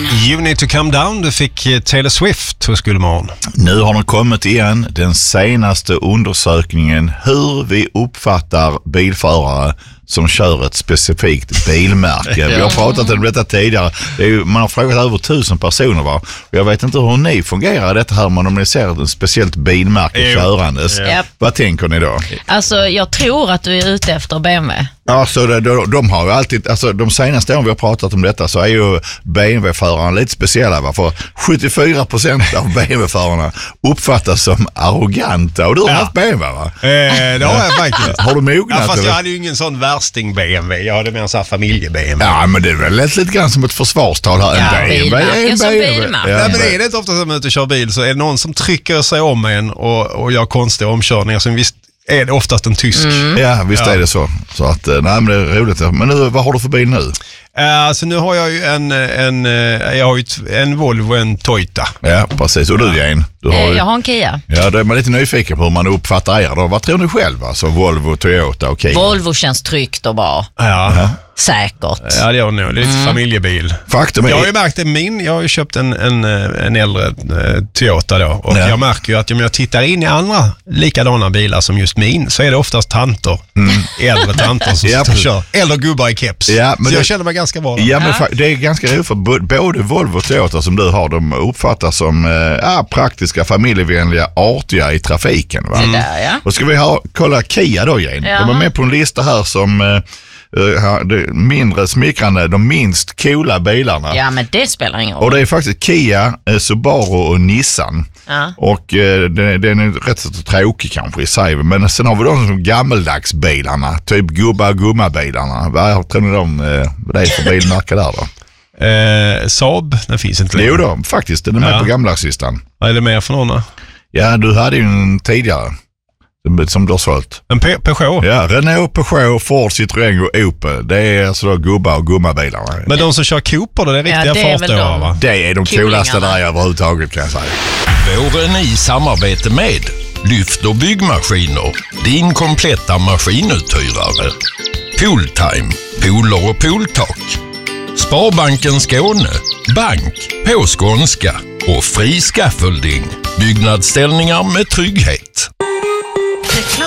You Need To Calm Down, du fick Taylor Swift hos Gullmorgon. Nu har den kommit igen, den senaste undersökningen hur vi uppfattar bilförare som kör ett specifikt bilmärke. Vi har pratat om detta tidigare. Man har frågat över 1000 personer, va? Jag vet inte hur ni fungerar detta här, men om ni ser ett speciellt bilmärke körandes. Vad tänker ni då? Alltså, jag tror att du är ute efter BMW. Alltså, de har ju alltid, alltså de senaste åren vi har pratat om detta så är ju BMW-förarna lite speciella, va? För 74% av BMW-förarna uppfattas som arroganta. Och du har haft BMW, va? Det har jag faktiskt. Har du mognat? Ja, fast eller? jag hade ju ingen sån värsting BMW. Jag hade mer en sån här familje-BMW. Ja, men det är väl lite grann som ett försvarstal här. Ja, en BMW, som bilmärke. Ja, men det är inte ofta som jag är ute och kör bil så är det någon som trycker sig om en och gör konstiga omkörningar. Så visst är det oftast en tysk. Ja, visst är det så. Så att, nej, men det är roligt. Men nu, vad har du för bil nu? Alltså nu har jag ju en Volvo, en Toyota. Ja, precis. Och du, Jane? Jag har en Kia. Ja, då är man lite nyfiken på hur man uppfattar er då. Vad tror ni själv? Alltså Volvo, Toyota och Kia? Volvo känns tryggt och bra. Ja. Säkert. Ja, det gör nog. Det är lite familjebil. Faktum är... Jag har ju märkt det jag har ju köpt en äldre Toyota då. Och jag märker ju att om jag tittar in i andra likadana bilar som just min så är det oftast tanter. Äldre tanter som kör. Eller gubbar i keps. Ja, men så jag känner mig ganska bra. Ja, men det är ganska roligt för både Volvo och Toyota som du har, de uppfattas som praktiska, familjevänliga, artiga i trafiken. Va? Och ska vi kolla Kia då, Jane? De är med på en lista här som... mindre smickrande, de minst coola bilarna. Ja, men det spelar ingen roll. Och det är faktiskt Kia, Subaru och Nissan. Och den är rätt så tråkig kanske i sig. Men sen har vi de som gammeldags bilarna, typ gumma-bilarna. Vad tror ni vad det är för bilmärke där då? Saab, den finns inte längre. Jo då, faktiskt, den är med på gammeldagslistan. Vad är det mer för någon? Ja, du hade ju en tidigare som du har sålt. En Peugeot? Ja, Renault, Peugeot, Ford, Citroën och Opel. Det är alltså då gubbar och gummabilarna. Men de som kör Cooper, det är riktiga fartårar, va? Det är de coolaste där överhuvudtaget, kan jag säga. Våren i samarbete med Lyft och byggmaskiner, din kompletta maskinuthyrare. Pooltime, pooler och pooltak. Sparbanken Skåne, bank på skånska och fri skaffolding. Byggnadsställningar med trygghet. Reklam.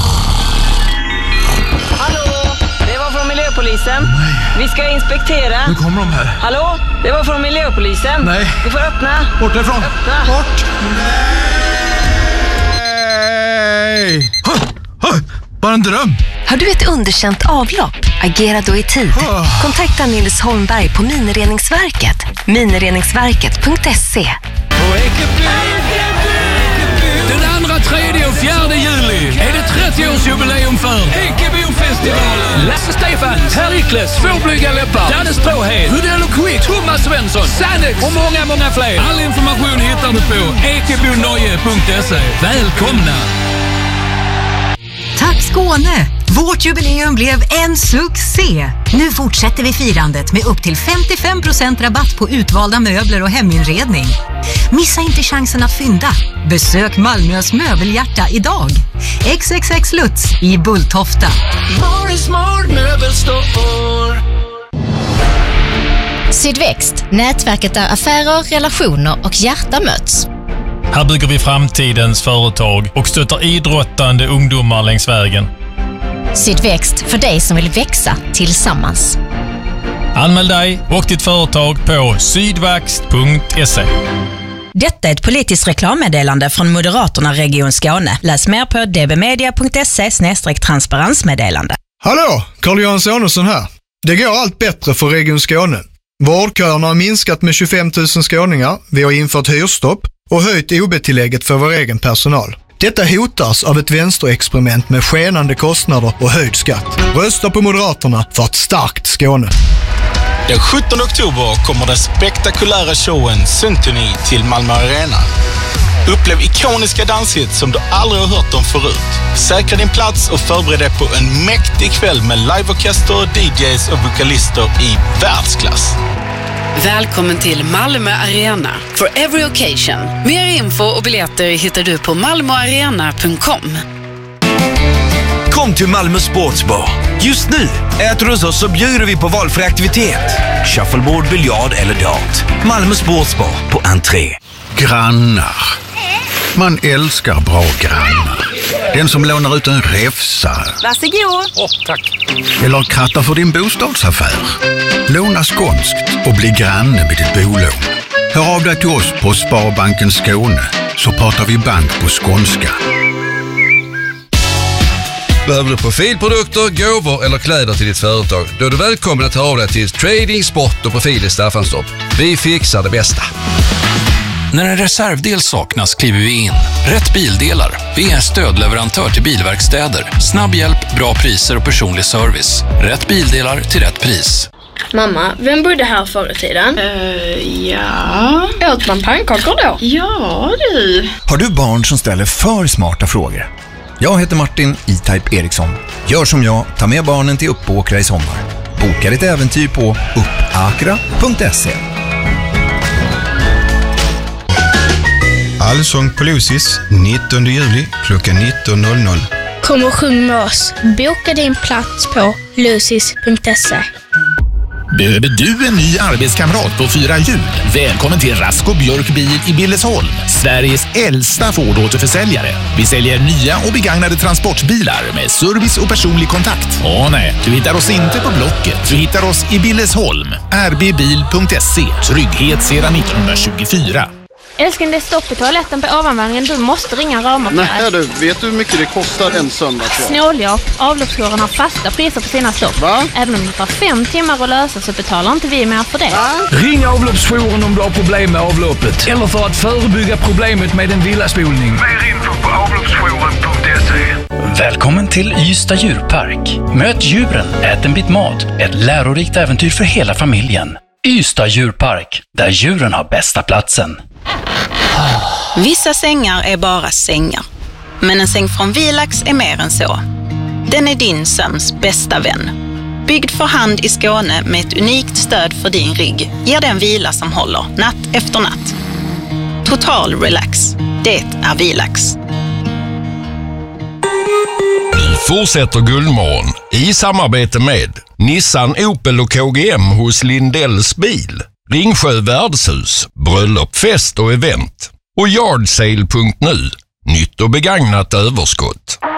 Hallå, det var från miljöpolisen. Vi ska inspektera. Nu kommer de här. Hallå, det var från miljöpolisen. Nej. Du får öppna. Bort ifrån. Öppna. Bort. Nej! Bara en dröm. Har du ett underkänt avlopp? Agera då i tid. Kontakta Nils Holmberg på Minireningsverket. Minireningsverket.se. Den 2, 3 och 4 juli är det 30-årsjubileum för Ekebofestivalen. Lasse Stefan, Perikles, Tvåblyga läppar, Danne Stråhed, Hudell och Quick, Thomas Svensson, Sannex och många fler. All information hittar du på ekebonoje.se. Välkomna! Tack Skåne! Vårt jubileum blev en succé! Nu fortsätter vi firandet med upp till 55% rabatt på utvalda möbler och heminredning. Missa inte chansen att fynda. Besök Malmös möbelhjärta idag. XXX Lutz i Bulltofta. Sydväxt, nätverket där affärer, relationer och hjärta möts. Här bygger vi framtidens företag och stöttar idrottande ungdomar längs vägen. Sydväxt, för dig som vill växa tillsammans. Anmäl dig och ditt företag på sydvaxt.se. Detta är ett politiskt reklammeddelande från Moderaterna Region Skåne. Läs mer på dbmedia.se/transparensmeddelande. Hallå, Carl-Johan Sonesson här. Det går allt bättre för Region Skåne. Vårdköerna har minskat med 25 000 skåningar. Vi har infört hyrstopp och höjt OB-tillägget för vår egen personal. Detta hotas av ett vänsterexperiment med skenande kostnader och höjd skatt. Rösta på Moderaterna för ett starkt Skåne. Den 17 oktober kommer den spektakulära showen Symphony till Malmö Arena. Upplev ikoniska danshits som du aldrig har hört om förut. Säkra din plats och förbered dig på en mäktig kväll med liveorkester, DJs och vokalister i världsklass. Välkommen till Malmö Arena for every occasion. Mer info och biljetter hittar du på malmoarena.com. Kom till Malmö Sportsbar. Just nu äter du hos oss så bjuder vi på valfri aktivitet. Shuffleboard, biljard eller dart. Malmö Sportsbar på entré. Grannar. Man älskar bra grannar. Den som lånar ut en räfsa. Varsågod. Tack. Eller krattar för din bostadsaffär. Låna skånskt och bli granne med ditt bolån. Hör av dig till oss på Sparbanken Skåne så pratar vi bank på skånska. Behöver du profilprodukter, gåvor eller kläder till ditt företag? Då är du välkommen att ta av dig till Trading, Sport och Profil i Staffanstorp. Vi fixar det bästa. När en reservdel saknas kliver vi in. Rätt Bildelar. Vi är stödleverantör till bilverkstäder. Snabb hjälp, bra priser och personlig service. Rätt Bildelar till rätt pris. Mamma, vem bodde här förr i tiden? Ja. Åt man pannkakor då? Ja, du. Har du barn som ställer för smarta frågor? Jag heter Martin E-Type Eriksson. Gör som jag, ta med barnen till Uppåkra i sommar. Boka ditt äventyr på uppakra.se. Allsång på Lucis, 19 juli klockan 19.00. Kom och sjung med oss. Boka din plats på lucis.se. Behöver du en ny arbetskamrat på 4 hjul? Välkommen till Rasko Björk Bil i Billesholm, Sveriges äldsta Ford-återförsäljare. Vi säljer nya och begagnade transportbilar med service och personlig kontakt. Nej, du hittar oss inte på Blocket. Du hittar oss i Billesholm. rbbil.se. Trygghet sedan 1924. Älskling, det är stopp i toaletten på ovanvåningen. Du måste ringa Rama. Nej du, vet du hur mycket det kostar en söndagskväll? Snåljåp. Avloppsjouren har fasta priser på sina stopp. Va? Även om det tar 5 timmar att lösa så betalar inte vi mer för det. Ring avloppsjouren om du har problem med avloppet. Eller för att förebygga problemet med en villaspolning. Mer info på avloppsjouren.se. Välkommen till Ystad djurpark. Möt djuren, ät en bit mat. Ett lärorikt äventyr för hela familjen. Ystad djurpark, där djuren har bästa platsen. Vissa sängar är bara sängar. Men en säng från Vilax är mer än så. Den är din sömns bästa vän. Byggd för hand i Skåne med ett unikt stöd för din rygg ger den vila som håller natt efter natt. Total relax. Det är Vilax. Vi fortsätter Guldmorgon i samarbete med Nissan, Opel och KGM hos Lindells bil, Ringsjö värdshus, bröllop, fest och event och yardsale.nu, nytt och begagnat överskott.